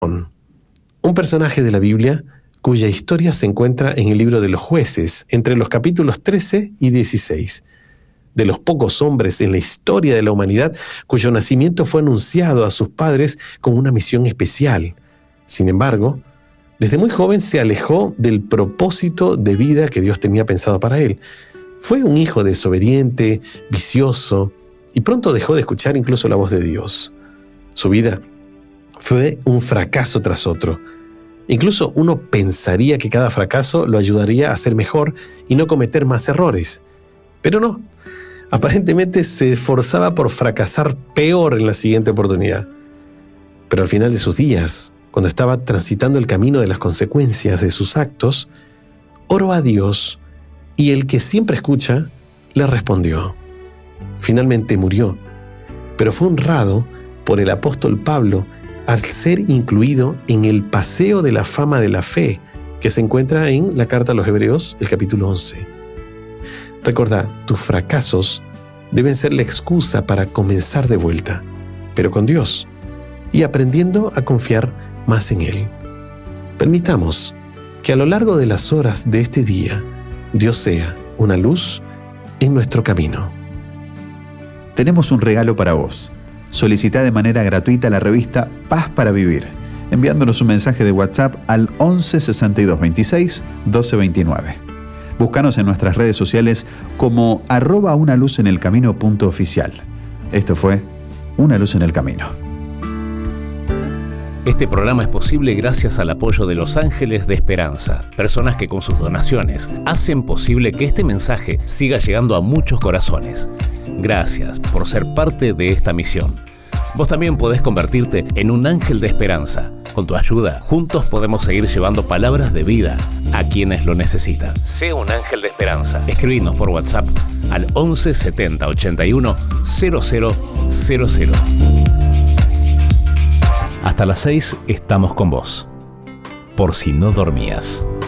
Un personaje de la Biblia cuya historia se encuentra en el libro de los Jueces, entre los capítulos 13 y 16. De los pocos hombres en la historia de la humanidad cuyo nacimiento fue anunciado a sus padres con una misión especial. Sin embargo, desde muy joven se alejó del propósito de vida que Dios tenía pensado para él. Fue un hijo desobediente, vicioso, y pronto dejó de escuchar incluso la voz de Dios. Su vida fue un fracaso tras otro. Incluso uno pensaría que cada fracaso lo ayudaría a ser mejor y no cometer más errores. Pero no. Aparentemente se esforzaba por fracasar peor en la siguiente oportunidad. Pero al final de sus días, cuando estaba transitando el camino de las consecuencias de sus actos, oró a Dios y el que siempre escucha le respondió. Finalmente murió, pero fue honrado por el apóstol Pablo al ser incluido en el Paseo de la Fama de la Fe, que se encuentra en la Carta a los Hebreos, el capítulo 11. Recordad, tus fracasos deben ser la excusa para comenzar de vuelta, pero con Dios, y aprendiendo a confiar más en Él. Permitamos que a lo largo de las horas de este día, Dios sea una luz en nuestro camino. Tenemos un regalo para vos. Solicita de manera gratuita la revista Paz para Vivir, enviándonos un mensaje de WhatsApp al 11 62 26 12 29. Búscanos en nuestras redes sociales como @unaluzenelcamino.oficial. Esto fue Una Luz en el Camino. Este programa es posible gracias al apoyo de Los Ángeles de Esperanza, personas que con sus donaciones hacen posible que este mensaje siga llegando a muchos corazones. Gracias por ser parte de esta misión. Vos también podés convertirte en un ángel de esperanza. Con tu ayuda, juntos podemos seguir llevando palabras de vida a quienes lo necesitan. Sé un ángel de esperanza. Escribinos por WhatsApp al 11 70 81 0000. Hasta las 6 estamos con vos. Por si no dormías.